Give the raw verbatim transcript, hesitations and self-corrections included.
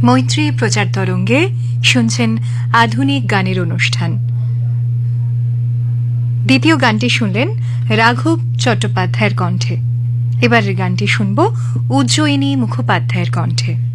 মৈত্রী প্রচার তরঙ্গে শুনছেন আধুনিক গানের অনুষ্ঠান। দ্বিতীয় গানটি শুনলেন রাঘব চট্টোপাধ্যায়ের কণ্ঠে। এবারের গানটি শুনব উজ্জয়িনী মুখোপাধ্যায়ের কণ্ঠে।